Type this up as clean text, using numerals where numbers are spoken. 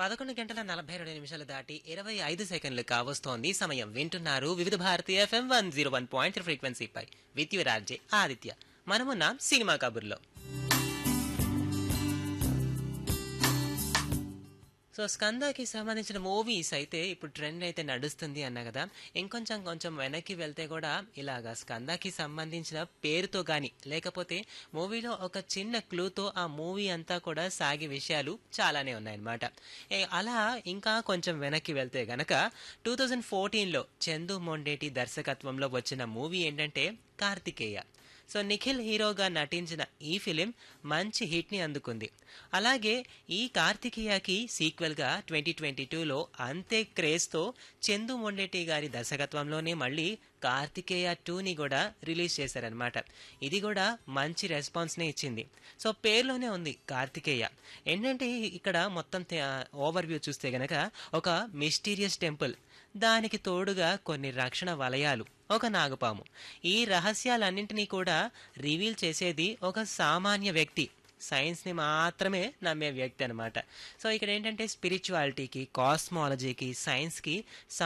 11 గంటల 42 నిమిషాలు దాటి 25 సెకండ్లు కావస్తోంది సమయం. వింటున్నారు వివిధ Bharati FM 101.3 ఫ్రీక్వెన్సీపై with your RJ Aditya. మనమున్నాం సినిమా కబుర్లో. సో స్కందాకి సంబంధించిన మూవీస్ అయితే ఇప్పుడు ట్రెండ్ అయితే నడుస్తుంది అన్నా కదా. కొంచెం వెనక్కి వెళ్తే కూడా ఇలాగా స్కందాకి సంబంధించిన పేరుతో గాని లేకపోతే మూవీలో ఒక చిన్న క్లూతో ఆ మూవీ అంతా కూడా సాగే విషయాలు చాలానే ఉన్నాయన్నమాట. అలా ఇంకా కొంచెం వెనక్కి వెళ్తే గనక 2014లో చందు మొండేటి దర్శకత్వంలో వచ్చిన మూవీ ఏంటంటే కార్తికేయ. సో నిఖిల్ హీరోగా నటించిన ఈ ఫిలిం మంచి హిట్ని అందుకుంది. అలాగే ఈ కార్తికేయకి సీక్వెల్గా 2022లో అంతే క్రేజ్తో చందు మొండేటి గారి దర్శకత్వంలోనే మళ్ళీ కార్తికేయ 2ని కూడా రిలీజ్ చేశారనమాట. ఇది కూడా మంచి రెస్పాన్స్నే ఇచ్చింది. సో పేర్లోనే ఉంది కార్తికేయ. ఏంటంటే ఇక్కడ మొత్తం ఓవర్వ్యూ చూస్తే గనక ఒక మిస్టీరియస్ టెంపుల్, దానికి తోడుగా కొన్ని రక్షణ వలయాలు, ఒక నాగపాము. ఈ రహస్యాలన్నింటినీ కూడా రివీల్ చేసేది ఒక సామాన్య వ్యక్తి, సైన్స్ని మాత్రమే నమ్మే వ్యక్తి అనమాట. సో ఇక్కడ ఏంటంటే స్పిరిచువాలిటీకి, కాస్మాలజీకి, సైన్స్కి